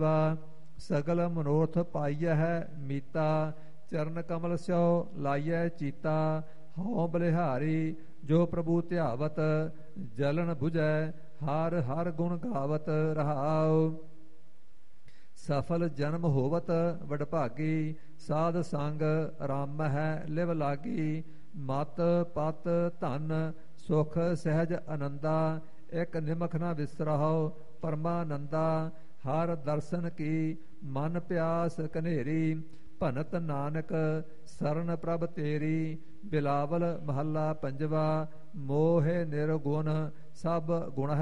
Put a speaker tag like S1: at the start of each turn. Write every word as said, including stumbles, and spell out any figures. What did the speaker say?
S1: ਸਗਲ ਮਨੋਰਥ ਪਾਈਐ ਹੈ ਮੀਤਾ ਚਰਨ ਕਮਲ ਸਿਓ ਲਾਈਐ ਚੀਤਾ ਹਉ ਬਲਿਹਾਰੀ ਜੋ ਪ੍ਰਭੂ ਧਿਆਵਤ ਜਲਨ ਬੁਝੈ ਹਰ ਹਰ ਗੁਣ ਗਾਵਤ ਰਹਾਉ ਸਫਲ ਜਨਮ ਹੋਵਤ ਵਡਭਾਗੀ ਸਾਧ ਸੰਗ ਰਾਮ ਹੈ ਲਿਵ ਲਾਗੀ ਮਤ ਪਤ ਧਨ ਸੁਖ ਸਹਿਜ ਆਨੰਦਾ ਇਕ ਨਿਮਖ ਨਾ ਵਿਸਰਹੁ ਪਰਮਾਨੰਦਾ ਹਰ ਦਰਸ਼ਨ ਕੀ ਮਨ ਪਿਆਸ ਕਨੇਰੀ ਭਨਤ ਨਾਨਕ ਸਰਨ ਪ੍ਰਭ ਤੇਰੀ ਬਿਲਾਵਲ ਮਹੱਲਾ ਪੰਜਵਾ ਮੋਹ ਨਿਰਗੁਣ ਸਭ ਗੁਣ ਹੈ